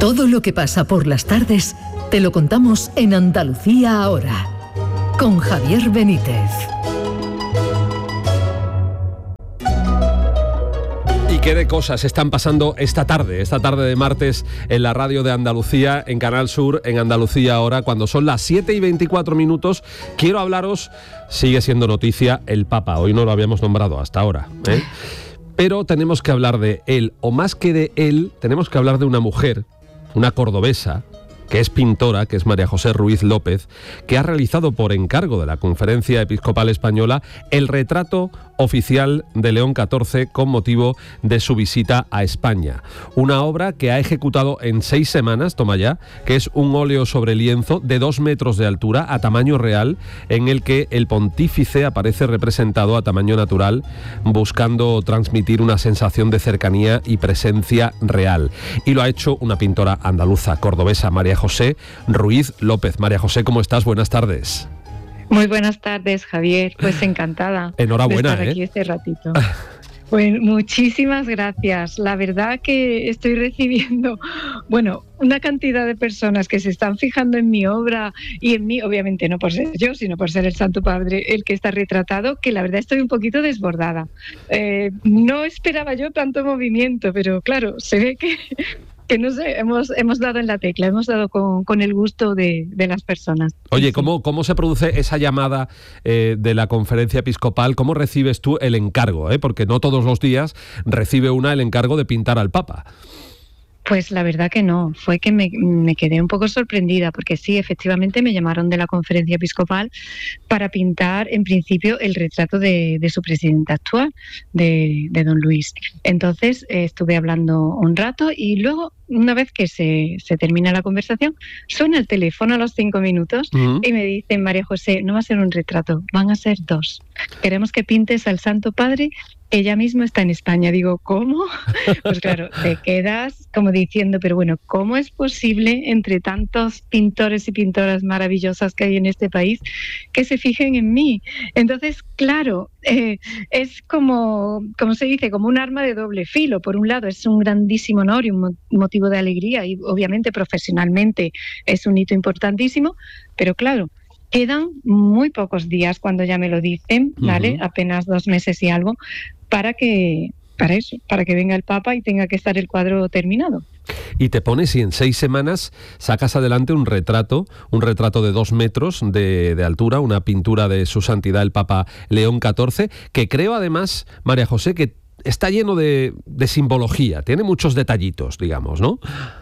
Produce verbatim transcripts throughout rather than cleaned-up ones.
Todo lo que pasa por las tardes te lo contamos en Andalucía Ahora, con Javier Benítez. Y qué de cosas están pasando esta tarde, esta tarde de martes en la radio de Andalucía, en Canal Sur, en Andalucía Ahora, cuando son las siete y veinticuatro minutos. Quiero hablaros, sigue siendo noticia, el Papa. Hoy no lo habíamos nombrado hasta ahora, ¿eh? Pero tenemos que hablar de él, o más que de él, tenemos que hablar de una mujer, una cordobesa, que es pintora, que es María José Ruiz López, que ha realizado por encargo de la Conferencia Episcopal Española el retrato oficial de León catorce con motivo de su visita a España. Una obra que ha ejecutado en seis semanas, toma ya, que es un óleo sobre lienzo de dos metros de altura a tamaño real, en el que el pontífice aparece representado a tamaño natural, buscando transmitir una sensación de cercanía y presencia real. Y lo ha hecho una pintora andaluza, cordobesa, María José Ruiz López. María José, ¿cómo estás? Buenas tardes. Muy buenas tardes, Javier. Pues encantada. Enhorabuena, de estar aquí ¿eh? este ratito. Pues muchísimas gracias. La verdad que estoy recibiendo, bueno, una cantidad de personas que se están fijando en mi obra y en mí, obviamente no por ser yo, sino por ser el Santo Padre el que está retratado, que la verdad estoy un poquito desbordada. Eh, no esperaba yo tanto movimiento, pero claro, se ve que... que no sé, hemos, hemos dado en la tecla, hemos dado con, con el gusto de, de las personas. Oye, ¿cómo, cómo se produce esa llamada eh, de la Conferencia Episcopal? ¿Cómo recibes tú el encargo? Eh? Porque no todos los días recibe una el encargo de pintar al Papa. Pues la verdad que no, fue que me, me quedé un poco sorprendida, porque sí, efectivamente me llamaron de la Conferencia Episcopal para pintar, en principio, el retrato de, de su presidente actual, de, de don Luis. Entonces eh, estuve hablando un rato y luego, una vez que se, se termina la conversación, suena el teléfono a los cinco minutos uh-huh. y me dicen: María José, no va a ser un retrato, van a ser dos. Queremos que pintes al Santo Padre. Ella misma está en España. Digo, ¿cómo? Pues claro, te quedas como diciendo, pero bueno, ¿cómo es posible entre tantos pintores y pintoras maravillosas que hay en este país que se fijen en mí? Entonces, claro, eh, es como, como se dice, como un arma de doble filo. Por un lado, es un grandísimo honor y un motivo de alegría, y obviamente profesionalmente es un hito importantísimo, pero claro, quedan muy pocos días cuando ya me lo dicen, ¿vale? Uh-huh. Apenas dos meses y algo, para que, para eso, para que venga el Papa y tenga que estar el cuadro terminado. Y te pones y en seis semanas sacas adelante un retrato, un retrato de dos metros de, de altura, una pintura de su santidad el Papa León catorce, que creo además, María José, que está lleno de, de simbología, tiene muchos detallitos, digamos, ¿no?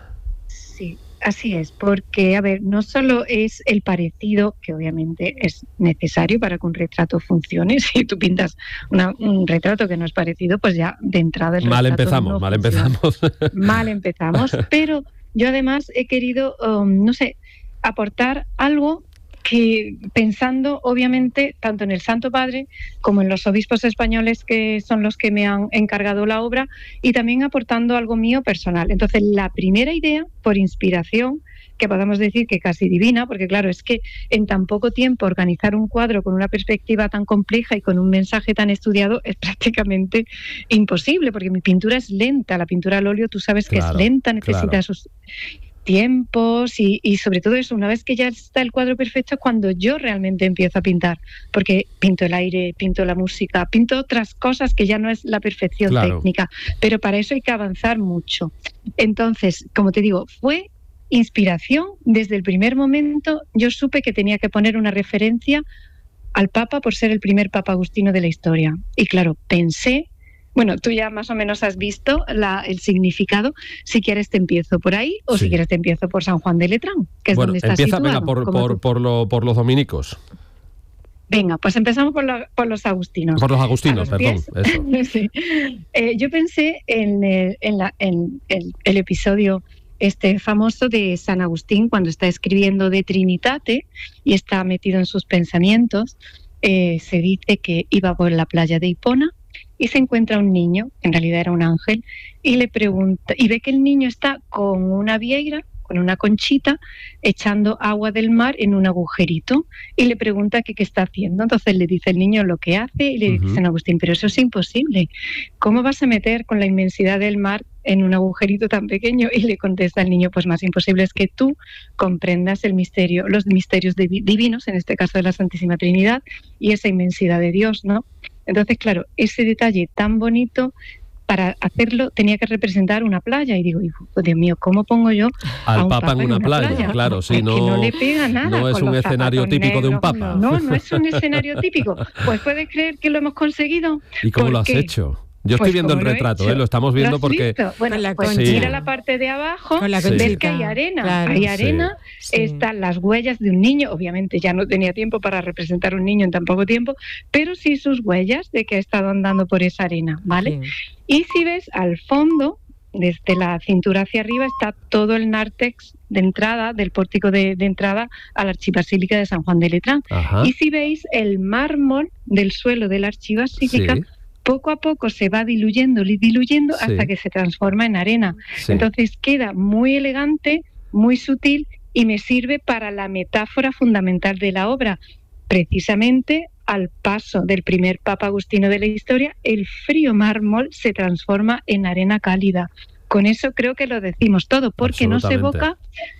Sí. Así es, porque, a ver, no solo es el parecido, que obviamente es necesario para que un retrato funcione. Si tú pintas una, un retrato que no es parecido, pues ya de entrada el mal retrato empezamos, no mal funciona. empezamos. Mal empezamos, pero yo además he querido, um, no sé, aportar algo que, pensando obviamente tanto en el Santo Padre como en los obispos españoles, que son los que me han encargado la obra, y también aportando algo mío personal. Entonces, la primera idea, por inspiración, que podemos decir que casi divina, porque claro, es que en tan poco tiempo organizar un cuadro con una perspectiva tan compleja y con un mensaje tan estudiado es prácticamente imposible, porque mi pintura es lenta, la pintura al óleo tú sabes que claro, es lenta, necesita claro. sus tiempos y, y sobre todo eso, una vez que ya está el cuadro perfecto es cuando yo realmente empiezo a pintar, porque pinto el aire, pinto la música, pinto otras cosas que ya no es la perfección claro. técnica, pero para eso hay que avanzar mucho. Entonces, como te digo, fue inspiración. Desde el primer momento yo supe que tenía que poner una referencia al Papa por ser el primer Papa Agustino de la historia, y claro, pensé. Bueno, tú ya más o menos has visto la, el significado. Si quieres te empiezo por ahí, o sí. si quieres te empiezo por San Juan de Letrán, que es bueno, donde está empieza, situado. Venga, por, por, por, lo, por los dominicos. Venga, pues empezamos por, la, por los agustinos. Por los agustinos, los perdón. Eso. sí. eh, yo pensé en, el, en, la, en el, el episodio este famoso de San Agustín, cuando está escribiendo de Trinitate y está metido en sus pensamientos. Eh, se dice que iba por la playa de Hipona y se encuentra un niño, en realidad era un ángel, y le pregunta, y ve que el niño está con una vieira, con una conchita, echando agua del mar en un agujerito, y le pregunta que qué está haciendo. Entonces le dice el niño lo que hace, y le dice uh-huh. San Agustín, pero eso es imposible. ¿Cómo vas a meter con la inmensidad del mar en un agujerito tan pequeño, y le contesta el niño, pues más imposible es que tú comprendas el misterio, los misterios divinos, en este caso de la Santísima Trinidad, y esa inmensidad de Dios, ¿no? Entonces, claro, ese detalle tan bonito, para hacerlo tenía que representar una playa, y digo, oh, Dios mío, ¿cómo pongo yo al a un papa, papa en una, una playa? playa? Claro, sí, es no, que no le pega nada. No es un escenario típico negros. de un papa. No, no es un escenario típico. Pues puedes creer que lo hemos conseguido. ¿Y cómo lo has hecho? Yo pues estoy viendo el retrato, ¿eh? Lo estamos viendo ¿Lo porque... visto? Bueno, la pues sí. mira la parte de abajo, ves que hay arena. Claro. Hay arena, sí. están las huellas de un niño. Obviamente ya no tenía tiempo para representar a un niño en tan poco tiempo, pero sí sus huellas de que ha estado andando por esa arena, ¿vale? Sí. Y si ves al fondo, desde la cintura hacia arriba, está todo el nártex de entrada, del pórtico de, de entrada a la archibasílica de San Juan de Letrán. Ajá. Y si veis el mármol del suelo de la archibasílica, sí. poco a poco se va diluyendo y diluyendo sí. hasta que se transforma en arena. Sí. Entonces queda muy elegante, muy sutil, y me sirve para la metáfora fundamental de la obra. Precisamente al paso del primer Papa Agustino de la historia, el frío mármol se transforma en arena cálida. Con eso creo que lo decimos todo, porque no se evoca,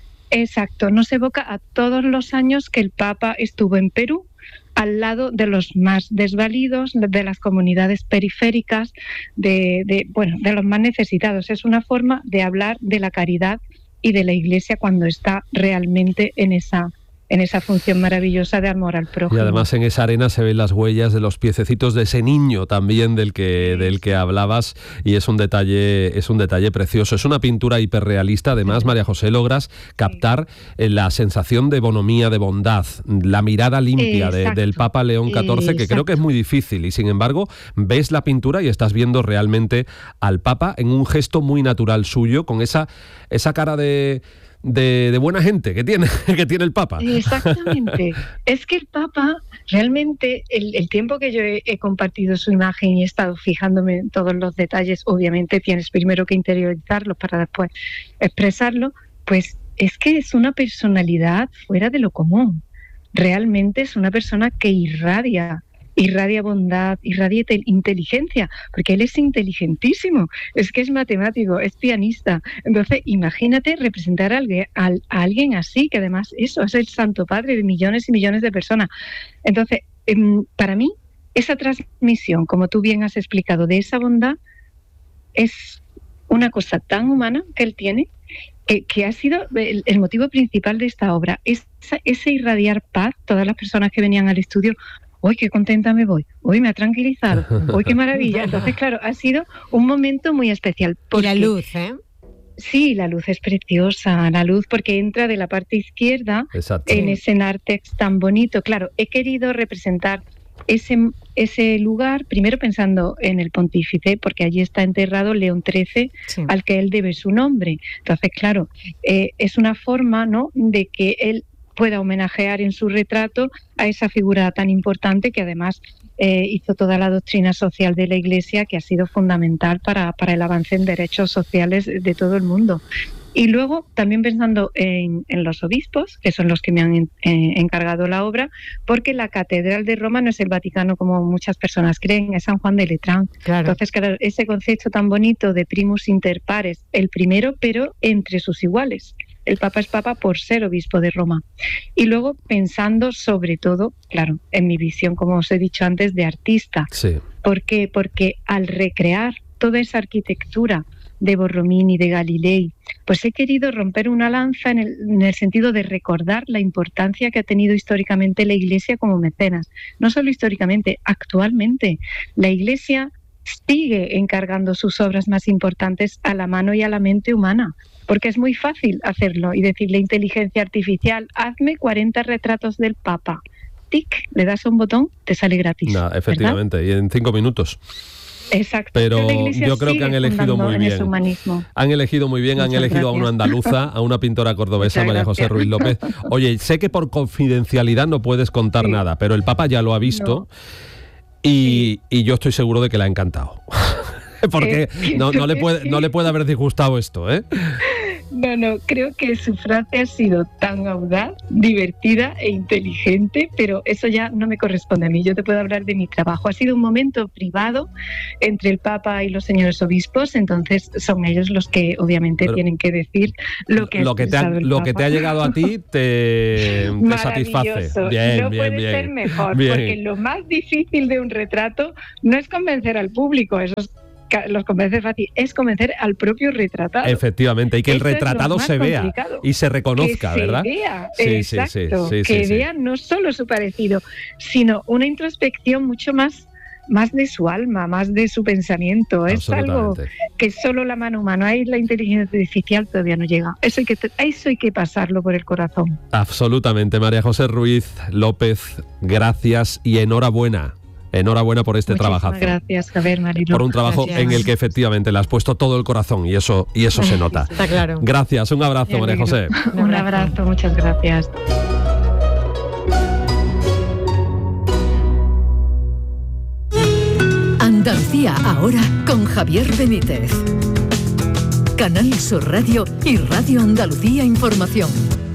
exacto, no se evoca a todos los años que el Papa estuvo en Perú, al lado de los más desvalidos, de las comunidades periféricas, de, de, bueno, de los más necesitados. Es una forma de hablar de la caridad y de la Iglesia cuando está realmente en esa en esa función maravillosa de amor al prójimo. Y además en esa arena se ven las huellas de los piececitos de ese niño también del que, del que hablabas, y es un detalle, es un detalle precioso. Es una pintura hiperrealista, además, María José, logras captar la sensación de bonomía, de bondad, la mirada limpia de, del Papa León catorce, que creo que es muy difícil, y sin embargo ves la pintura y estás viendo realmente al Papa en un gesto muy natural suyo, con esa, esa cara de... De, de buena gente que tiene que tiene el Papa. Exactamente. Es que el Papa, realmente, el, el tiempo que yo he, he compartido su imagen y he estado fijándome en todos los detalles, obviamente tienes primero que interiorizarlos para después expresarlo, pues es que es una personalidad fuera de lo común. Realmente es una persona que irradia irradia bondad, irradia inteligencia, porque él es inteligentísimo, es que es matemático, es pianista. Entonces, imagínate representar a alguien, a, a alguien así, que además eso es el Santo Padre de millones y millones de personas. Entonces, eh, para mí, esa transmisión, como tú bien has explicado, de esa bondad, es una cosa tan humana que él tiene, que, que ha sido el, el motivo principal de esta obra, esa, ese irradiar paz. Todas las personas que venían al estudio, ¡uy, qué contenta me voy! ¡Uy, me ha tranquilizado! ¡Uy, qué maravilla! Entonces, claro, ha sido un momento muy especial. Porque, y la luz, ¿eh? Sí, la luz es preciosa, la luz, porque entra de la parte izquierda. Exacto. En ese nártex tan bonito. Claro, he querido representar ese, ese lugar, primero pensando en el pontífice, porque allí está enterrado León trece, sí. al que él debe su nombre. Entonces, claro, eh, es una forma, ¿no?, de que él pueda homenajear en su retrato a esa figura tan importante que además eh, hizo toda la doctrina social de la Iglesia, que ha sido fundamental para, para el avance en derechos sociales de todo el mundo. Y luego, también pensando en, en los obispos, que son los que me han eh, encargado la obra, porque la Catedral de Roma no es el Vaticano como muchas personas creen, es San Juan de Letrán. Claro. Entonces, claro, ese concepto tan bonito de primus inter pares, el primero, pero entre sus iguales. El Papa es Papa por ser obispo de Roma. Y luego pensando sobre todo, claro, en mi visión, como os he dicho antes, de artista. Sí. ¿Por qué? Porque al recrear toda esa arquitectura de Borromini, de Galilei, pues he querido romper una lanza en el, en el sentido de recordar la importancia que ha tenido históricamente la Iglesia como mecenas. No solo históricamente, actualmente. La Iglesia sigue encargando sus obras más importantes a la mano y a la mente humana, porque es muy fácil hacerlo y decirle a inteligencia artificial, hazme cuarenta retratos del Papa. Tic, le das a un botón, te sale gratis. No, efectivamente, ¿verdad? Y en cinco minutos. Exacto. Pero yo creo que han elegido muy bien. Han elegido muy bien, Muchas han elegido gracias. a una andaluza, a una pintora cordobesa, María José Ruiz López. Oye, sé que por confidencialidad no puedes contar sí. nada, pero el Papa ya lo ha visto. No. Y, y yo estoy seguro de que le ha encantado. Porque no, no, le puede, no le puede haber disgustado esto, ¿eh? No, no, creo que su frase ha sido tan audaz, divertida e inteligente, pero eso ya no me corresponde a mí. Yo te puedo hablar de mi trabajo. Ha sido un momento privado entre el Papa y los señores obispos, entonces son ellos los que obviamente pero tienen que decir lo que, lo que, te ha, lo que te ha llegado a ti te, te satisface. Bien, no bien, puede bien, ser mejor, bien. Porque lo más difícil de un retrato no es convencer al público, esos los convence fácil, es convencer al propio retratado. Efectivamente, y que el Eso retratado es se vea complicado. y se reconozca, que ¿verdad? Se vea, sí, exacto, sí, sí, sí, que sí, vea sí. no solo su parecido, sino una introspección mucho más, más de su alma, más de su pensamiento. Es algo que solo la mano humana, ahí la inteligencia artificial todavía no llega. Eso hay que, eso hay que pasarlo por el corazón. Absolutamente. María José Ruiz López, gracias y enhorabuena. Enhorabuena por este Muchísimas trabajazo. Gracias, Javier Marilo. Por un trabajo gracias. En el que efectivamente le has puesto todo el corazón y eso, y eso se nota. Está claro. Gracias, un abrazo, María José. Un abrazo, muchas gracias. Andalucía ahora con Javier Benítez. Canal Sur Radio y Radio Andalucía Información.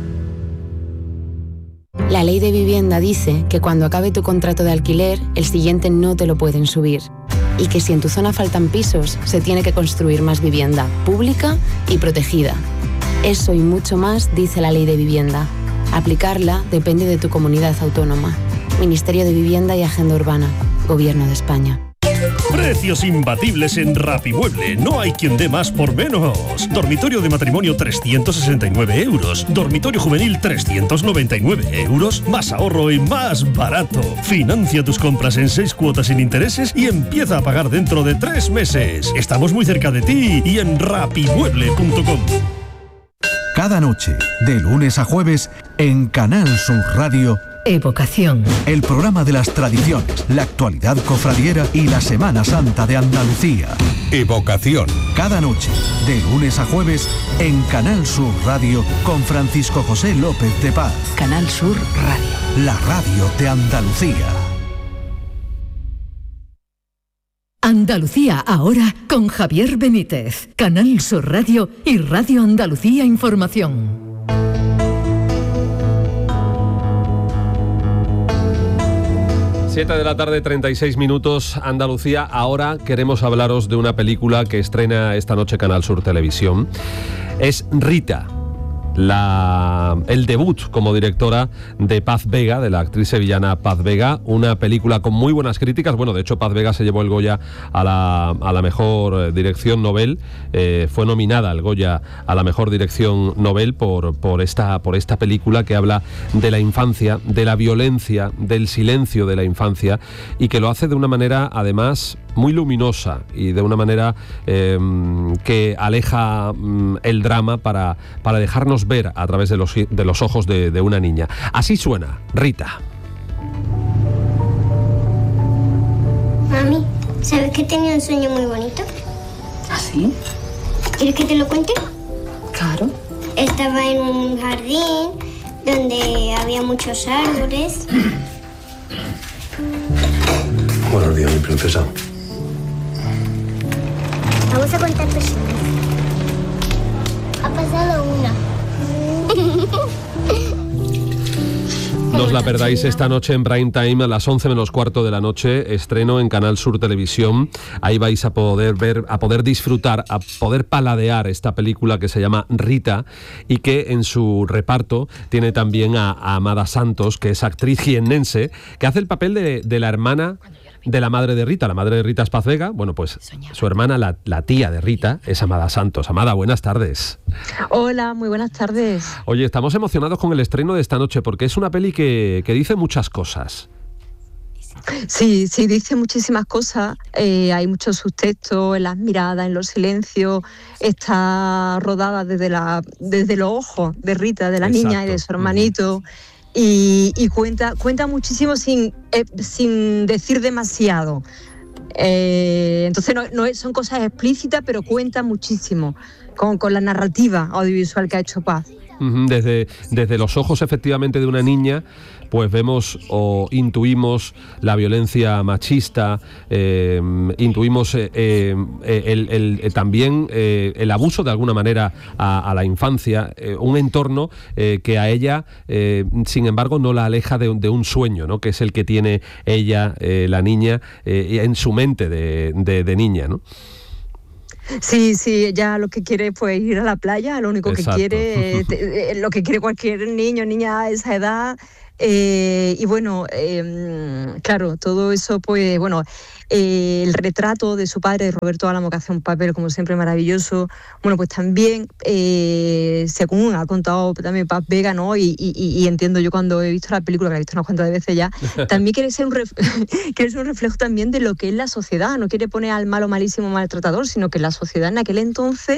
La ley de vivienda dice que cuando acabe tu contrato de alquiler, el siguiente no te lo pueden subir. Y que si en tu zona faltan pisos, se tiene que construir más vivienda, pública y protegida. Eso y mucho más dice la ley de vivienda. Aplicarla depende de tu comunidad autónoma. Ministerio de Vivienda y Agenda Urbana. Gobierno de España. Precios imbatibles en Rapimueble. No hay quien dé más por menos. Dormitorio de matrimonio trescientos sesenta y nueve euros. Dormitorio juvenil trescientos noventa y nueve euros. Más ahorro y más barato. Financia tus compras en seis cuotas sin intereses y empieza a pagar dentro de tres meses. Estamos muy cerca de ti y en rapimueble punto com. Cada noche, de lunes a jueves, en Canal Sur Radio, Evocación. El programa de las tradiciones, la actualidad cofradiera y la Semana Santa de Andalucía. Evocación. Cada noche, de lunes a jueves, en Canal Sur Radio, con Francisco José López de Paz. Canal Sur Radio. La radio de Andalucía. Andalucía ahora con Javier Benítez. Canal Sur Radio y Radio Andalucía Información. siete de la tarde, treinta y seis minutos, Andalucía. Ahora queremos hablaros de una película que estrena esta noche Canal Sur Televisión. Es Rita, la, el debut como directora de Paz Vega, de la actriz sevillana Paz Vega, una película con muy buenas críticas. Bueno, de hecho Paz Vega se llevó el Goya a la, a la mejor dirección Nobel, eh, fue nominada al Goya a la mejor dirección Nobel por, por, esta, por esta película que habla de la infancia, de la violencia, del silencio de la infancia, y que lo hace de una manera además muy luminosa y de una manera eh, que aleja mm, el drama para, para dejarnos ver a través de los, de los ojos de, de una niña. Así suena Rita. Mami, ¿sabes que tenía un sueño muy bonito? ¿Ah, sí? ¿Quieres que te lo cuente? Claro. Estaba en un jardín donde había muchos árboles. Buenos días, mi princesa. Vamos a contar personas. Ha pasado una. No os la perdáis esta noche en Prime Time a las once menos cuarto de la noche, estreno en Canal Sur Televisión. Ahí vais a poder ver, a poder disfrutar, a poder paladear esta película que se llama Rita y que en su reparto tiene también a, a Amada Santos, que es actriz jiennense, que hace el papel de, de la hermana de la madre de Rita. La madre de Rita es Paz Vega. Bueno, pues su hermana, la, la tía de Rita, es Amada Santos. Amada, buenas tardes. Hola, muy buenas tardes. Oye, estamos emocionados con el estreno de esta noche porque es una peli que, que dice muchas cosas. Sí, sí, dice muchísimas cosas. Eh, hay mucho subtexto en las miradas, en los silencios. Está rodada desde, la, desde los ojos de Rita, de la Exacto. niña y de su hermanito. Y, y cuenta, cuenta muchísimo sin, eh, sin decir demasiado. Eh, entonces no, no son cosas explícitas, pero cuenta muchísimo con, con la narrativa audiovisual que ha hecho Paz. Uh-huh. Desde, desde los ojos efectivamente de una niña, pues vemos o intuimos la violencia machista, eh, intuimos eh, eh, el, el, el, también eh, el abuso de alguna manera a, a la infancia, eh, un entorno eh, que a ella, eh, sin embargo, no la aleja de, de un sueño, ¿no? Que es el que tiene ella, eh, la niña, eh, en su mente de, de, de niña, ¿no? Sí, sí, ella lo que quiere es pues, ir a la playa, lo único Exacto. que quiere, eh, lo que quiere cualquier niño, niña a esa edad. Eh, y bueno, eh, claro, todo eso, pues bueno, eh, el retrato de su padre, de Roberto Álamo, que hace un papel como siempre maravilloso, bueno, pues también, eh, según ha contado también Paz Vega, ¿no? Y, y, y entiendo yo cuando he visto la película, que la he visto unas cuantas veces ya, también quiere ser, un ref- quiere ser un reflejo también de lo que es la sociedad, no quiere poner al malo malísimo maltratador, sino que la sociedad en aquel entonces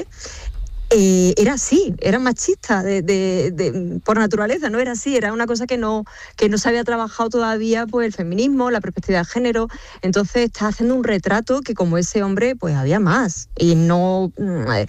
Eh, era así, era machista de, de, de, por naturaleza, no era así, era una cosa que no, que no se había trabajado todavía, pues el feminismo, la perspectiva de género. Entonces está haciendo un retrato que como ese hombre pues había más y no eh,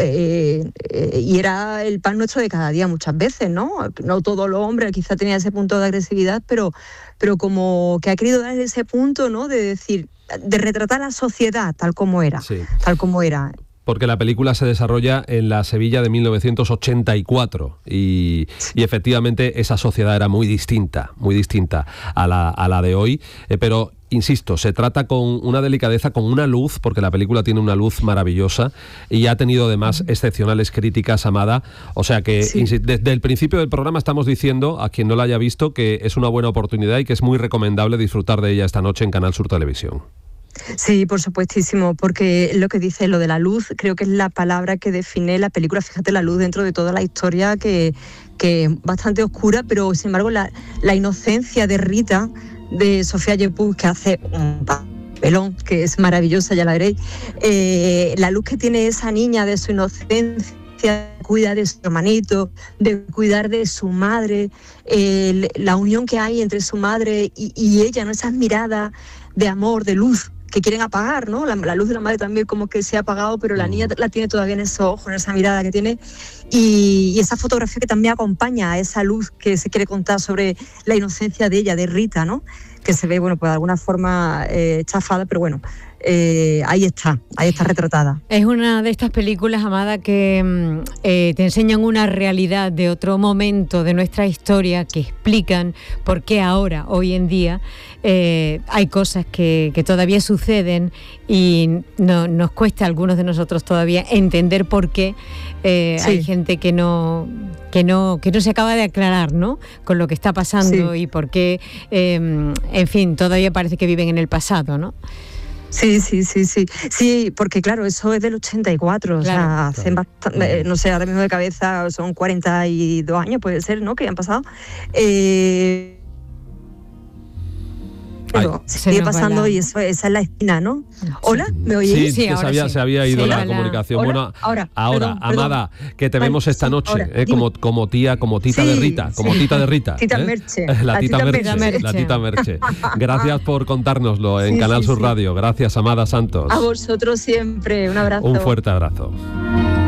eh, eh, y era el pan nuestro de cada día muchas veces, ¿no? No todos los hombres quizá tenían ese punto de agresividad, pero, pero como que ha querido dar ese punto, ¿no? De decir, de retratar la sociedad tal como era, sí. tal como era. Porque la película se desarrolla en la Sevilla de mil novecientos ochenta y cuatro y, y efectivamente esa sociedad era muy distinta, muy distinta a la, a la de hoy, eh, pero insisto, se trata con una delicadeza, con una luz, porque la película tiene una luz maravillosa y ha tenido además excepcionales críticas, Amada, o sea que sí. insisto, desde el principio del programa estamos diciendo, a quien no la haya visto, que es una buena oportunidad y que es muy recomendable disfrutar de ella esta noche en Canal Sur Televisión. Sí, por supuestísimo, porque lo que dice, lo de la luz, creo que es la palabra que define la película. Fíjate, la luz dentro de toda la historia que, que es bastante oscura, pero sin embargo la, la inocencia de Rita, de Sofía Yepuz, que hace un papelón, que es maravillosa, ya la veréis, eh, la luz que tiene esa niña de su inocencia, cuida de su hermanito, de cuidar de su madre, eh, la unión que hay entre su madre y, y ella, ¿no? Esas miradas de amor, de luz, que quieren apagar, ¿no? La, la luz de la madre también como que se ha apagado, pero la niña la tiene todavía en esos ojos, en esa mirada que tiene, y, y esa fotografía que también acompaña a esa luz que se quiere contar sobre la inocencia de ella, de Rita, ¿no? Que se ve, bueno, pues de alguna forma eh, chafada, pero bueno, eh, ahí está, ahí está retratada. Es una de estas películas, Amada, que eh, te enseñan una realidad de otro momento de nuestra historia, que explican por qué ahora, hoy en día, eh, hay cosas que, que todavía suceden y no, nos cuesta a algunos de nosotros todavía entender por qué eh, sí. hay gente que no... que no que no se acaba de aclarar, ¿no? Con lo que está pasando sí. y por qué, eh, en fin, todavía parece que viven en el pasado, ¿no? Sí, sí, sí, sí. Sí, porque claro, eso es del ochenta y cuatro, claro, o sea, hacen claro. bastante, no sé, ahora mismo de cabeza son cuarenta y dos años, puede ser, ¿no? Que han pasado. Eh... Pero sigue pasando la... y eso, esa es la esquina, ¿no? Hola, ¿me oís? Sí, sí, se, había, sí. se había ido sí, la, la comunicación. Hola, bueno, ahora, ahora perdón, Amada, perdón. que te vemos esta noche, ahora, eh, como, como tía, como tita sí, de Rita, como sí. tita de Rita. Tita ¿eh? Merche. La, la tita, tita Merche, Merche. La tita Merche. Gracias por contárnoslo en sí, Canal sí, Sur sí. Radio. Gracias, Amada Santos. A vosotros siempre. Un abrazo. Un fuerte abrazo.